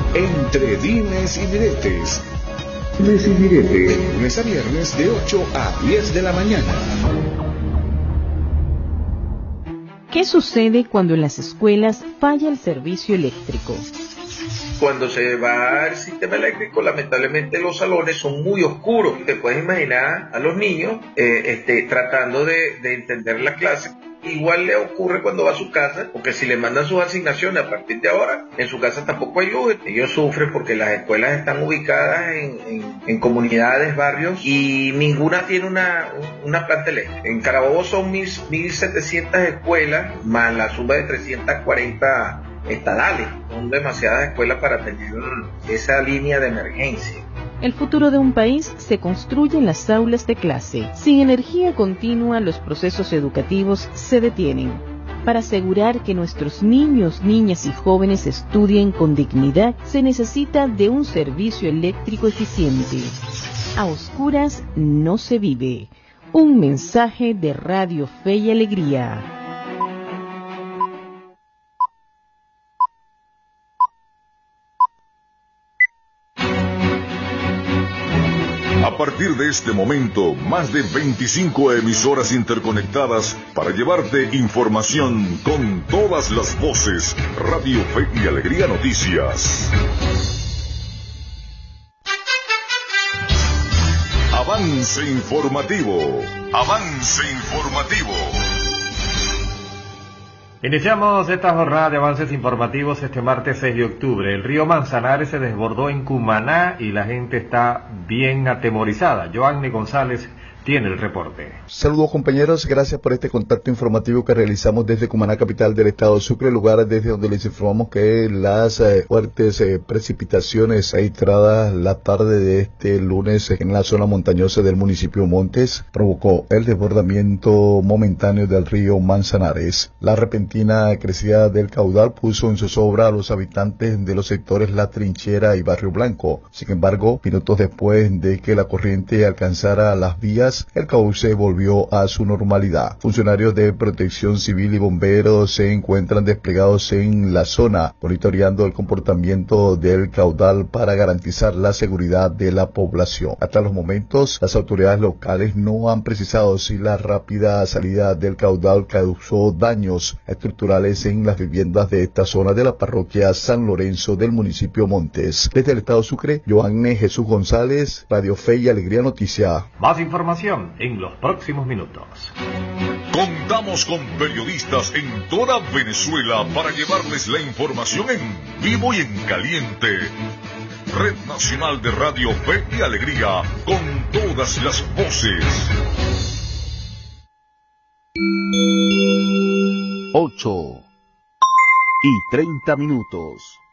Entre dimes y diretes. De lunes a viernes de 8 a 10 de la mañana. ¿Qué sucede cuando en las escuelas falla el servicio eléctrico? Cuando se va el sistema eléctrico, lamentablemente los salones son muy oscuros. Te puedes imaginar a los niños tratando de entender la clase. Igual le ocurre cuando va a su casa, porque si le mandan sus asignaciones a partir de ahora, en su casa tampoco hay luz. Ellos sufren porque las escuelas están ubicadas en comunidades, barrios, y ninguna tiene una planta eléctrica. En Carabobo son 1.700 escuelas, más la suma de 340 estadales. Son demasiadas escuelas para tener esa línea de emergencia. El futuro de un país se construye en las aulas de clase. Sin energía continua, los procesos educativos se detienen. Para asegurar que nuestros niños, niñas y jóvenes estudien con dignidad, se necesita de un servicio eléctrico eficiente. A oscuras no se vive. Un mensaje de Radio Fe y Alegría. A partir de este momento, más de 25 emisoras interconectadas para llevarte información con todas las voces. Radio Fe y Alegría Noticias. Avance informativo. Avance informativo. Iniciamos esta jornada de avances informativos este martes 6 de octubre. El río Manzanares se desbordó en Cumaná y la gente está bien atemorizada. Joanny González tiene el reporte. Saludos compañeros, gracias por este contacto informativo que realizamos desde Cumaná, capital del estado Sucre, lugar desde donde les informamos que las fuertes precipitaciones registradas la tarde de este lunes en la zona montañosa del municipio Montes provocó el desbordamiento momentáneo del río Manzanares. La repentina crecida del caudal puso en zozobra a los habitantes de los sectores La Trinchera y Barrio Blanco. Sin embargo, minutos después de que la corriente alcanzara las vías, el cauce volvió a su normalidad. Funcionarios de protección civil y bomberos se encuentran desplegados en la zona, monitoreando el comportamiento del caudal para garantizar la seguridad de la población. Hasta los momentos, las autoridades locales no han precisado si la rápida salida del caudal causó daños estructurales en las viviendas de esta zona de la parroquia San Lorenzo del municipio Montes. Desde el estado Sucre, Joanny Jesús González, Radio Fe y Alegría Noticia. Más información en los próximos minutos. Contamos con periodistas en toda Venezuela para llevarles la información en vivo y en caliente. Red Nacional de Radio Fe y Alegría, con todas las voces. 8:30.